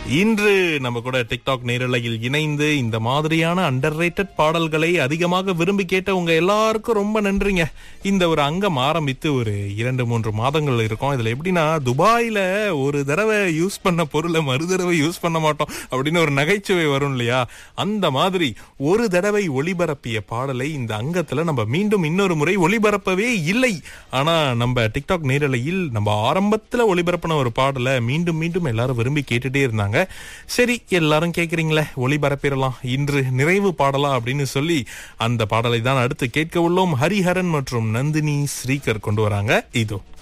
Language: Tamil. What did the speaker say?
இன்று நம்ம கூட டிக்டாக் நேரலையில் இணைந்து இந்த மாதிரியான அண்டர்ரேட்டட் பாடல்களை அதிகமாக விரும்பி கேட்ட உங்க எல்லாருக்கும் ரொம்ப நன்றிங்க. இந்த ஒரு அங்கம் ஆரம்பித்து ஒரு 2-3 மாதங்கள் இருக்கும். இதுல எப்படின்னா, துபாயில ஒரு தடவை யூஸ் பண்ண பொருளை மறு தடவை யூஸ் பண்ண மாட்டோம் அப்படின்னு ஒரு நகைச்சுவை வரும் இல்லையா? அந்த மாதிரி ஒரு தடவை ஒளிபரப்பிய பாடலை இந்த அங்கத்துல நம்ம மீண்டும் இன்னொரு முறை ஒளிபரப்பவே இல்லை. ஆனா நம்ம டிக்டாக் நேரலையில் நம்ம ஆரம்பத்துல ஒளிபரப்பின ஒரு பாடலை மீண்டும் மீண்டும் எல்லாரும் விரும்பி கேட்டுட்டே இருந்தாங்க. சரி, எல்லாரும் கேக்குறீங்களே, ஒளிபரப்பிடலாம், இன்று நிறைவு பாடலாம் அப்படின்னு சொல்லி அந்த பாடலை தான் அடுத்து கேட்க உள்ளோம். ஹரிஹரன் மற்றும் நந்தினி ஸ்ரீகர் கொண்டு வராங்க. இதோ